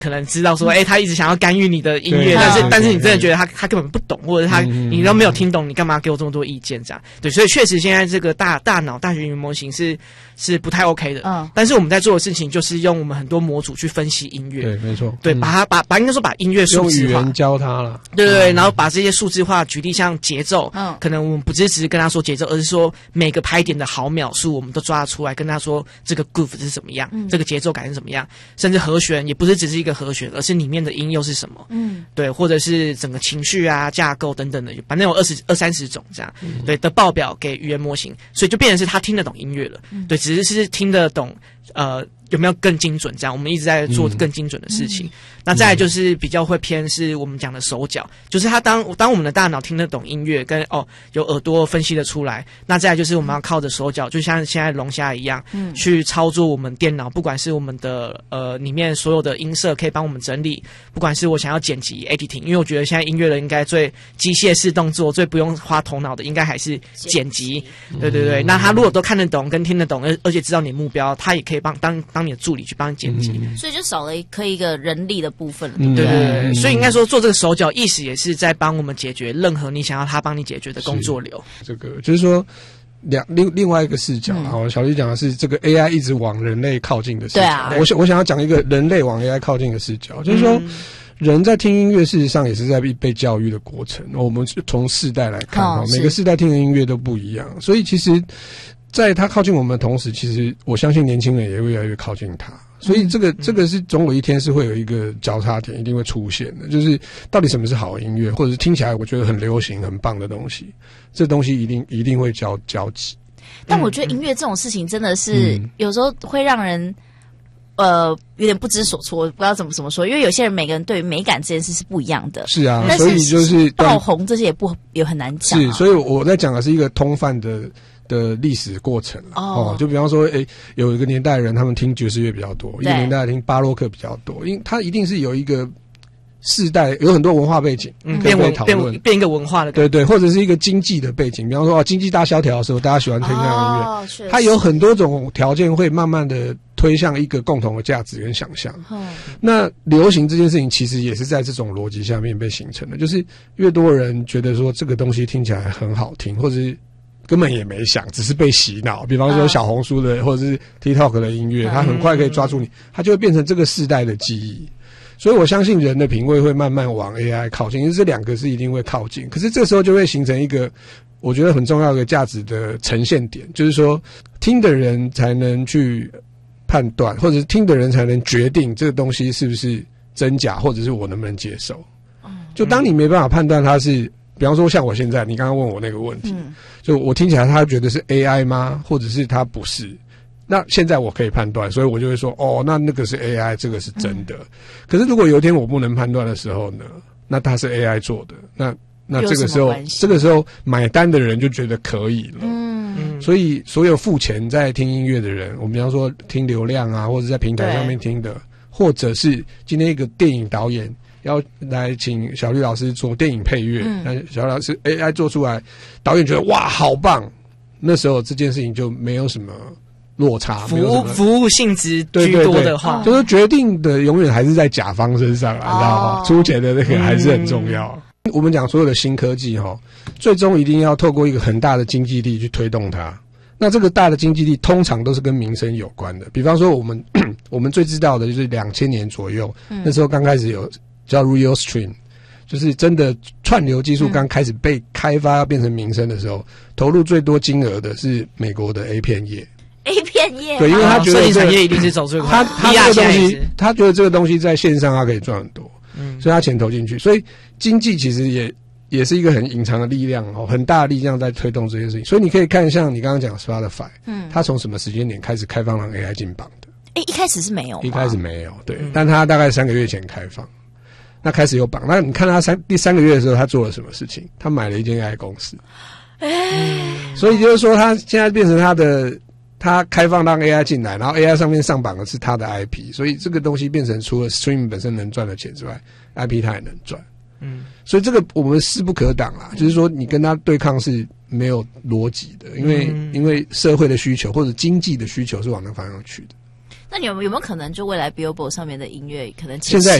可能知道说，他一直想要干预你的音乐，但是你真的觉得他根本不懂，或者你都没有听懂，你干嘛给我这么多意见这样？对，所以确实现在这个大脑大学语言模型是不太 OK 的。但是我们在做的事情就是用我们很多模组去分析音乐。 对，没错。 对，把应该说把音乐数字化， 用语言教他了。 对，然后把这些数字化，举例像节奏，可能我们不只是跟他说节奏，而是说每个拍点的毫秒数我们都抓得出来，跟他说这个 groove 是怎么样，这个节奏感是怎么样，甚至和弦也不是只是一个和弦，而是里面的音又是什么，对，或者是整个情绪啊、架构等等的，反正有20-30种这样，对的报表给语言模型，所以就变成是他听得懂音乐了，对，只是听得懂有没有更精准这样，我们一直在做更精准的事情。那再来就是比较会偏是我们讲的手脚，就是他当我们的大脑听得懂音乐跟有耳朵分析得出来，那再来就是我们要靠着手脚，就像现在龙虾一样，去操作我们电脑，不管是我们的里面所有的音色可以帮我们整理，不管是我想要剪辑 editing， 因为我觉得现在音乐人应该最机械式动作最不用花头脑的应该还是剪辑，对对对。那他如果都看得懂跟听得懂，而且知道你目标，他也可以当你的助理去帮你剪辑， 所以就少了一个人力的部分了， 对对对。所以应该说做这个手脚意识也是在帮我们解决任何你想要他帮你解决的工作流。 这个就是说另外一个视角啊，小丽讲的是这个 AI 一直往人类靠近的视角。对啊，我想要讲一个人类往 AI 靠近的视角，就是说人在听音乐事实上也是在被教育的过程。我们从世代来看每个世代听的音乐都不一样，所以其实在他靠近我们的同时，其实我相信年轻人也会越来越靠近他。所以这个是总有一天是会有一个交叉点一定会出现的，就是到底什么是好音乐，或者是听起来我觉得很流行很棒的东西，这东西一定会交集。 但我觉得音乐这种事情真的是有时候会让人有点不知所措，不知道怎么说，因为有些人每个人对于美感这件事是不一样的。是啊，所以就是爆红这些也很难讲。 是，所以我在讲的是一个通泛的历史过程就比方说有一个年代的人他们听爵士乐比较多，一个年代听巴洛克比较多，因为他一定是有一个世代有很多文化背景可以被讨论， 变一个文化的对对，或者是一个经济的背景，比方说经济大萧条的时候大家喜欢听这样的音乐，它有很多种条件会慢慢的推向一个共同的价值跟想象。那流行这件事情其实也是在这种逻辑下面被形成的，就是越多人觉得说这个东西听起来很好听，或者是根本也没想，只是被洗脑。比方说小红书的或者是 TikTok 的音乐，它很快可以抓住你，它就会变成这个世代的记忆。所以我相信人的品味会慢慢往 AI 靠近，因为这两个是一定会靠近。可是这时候就会形成一个我觉得很重要的价值的呈现点，就是说听的人才能去判断，或者是听的人才能决定这个东西是不是真假，或者是我能不能接受。就当你没办法判断它是，比方说像我现在你刚刚问我那个问题，就我听起来他觉得是 AI 吗，或者是他不是，那现在我可以判断，所以我就会说那个是 AI， 这个是真的。可是如果有一天我不能判断的时候呢，那它是 AI 做的，那这个时候买单的人就觉得可以了。所以所有付钱在听音乐的人，我们比方说听流量啊，或者在平台上面听的，或者是今天一个电影导演要来请小绿老师做电影配乐，那小绿老师 AI 做出来，导演觉得哇好棒，那时候这件事情就没有什么落差， 服务性质居多的话， 就是决定的永远还是在甲方身上啊，你知道吗？出钱的那个还是很重要。我们讲所有的新科技最终一定要透过一个很大的经济力去推动它。那这个大的经济力通常都是跟民生有关的，比方说我们最知道的就是2000年左右，那时候刚开始有叫 Real Stream， 就是真的串流技术刚开始被开发要变成民生的时候，投入最多金额的是美国的 A 片业。 A 片业， 对，因为他觉得产业一定是走最快， 他这个东西，他觉得这个东西在线上他可以赚很多，所以他钱投进去，所以经济其实也是一个很隐藏的力量很大的力量在推动这件事情。所以你可以看像你刚刚讲 Spotify，他从什么时间点开始开放让 AI 进榜的？ 一开始是没有， 一开始没有，对，但他大概3个月前开放，那开始有榜。那你看他第3个月的时候，他做了什么事情？他买了一间 AI 公司，所以就是说，他现在变成他开放让 AI 进来，然后 AI 上面上榜的是他的 IP， 所以这个东西变成除了 Stream 本身能赚的钱之外 ，IP 它也能赚。所以这个我们势不可挡啦，就是说你跟他对抗是没有逻辑的，因为社会的需求或者经济的需求是往那方向去的。 那你有没有可能就未来 Billboard 上面的音乐可能现在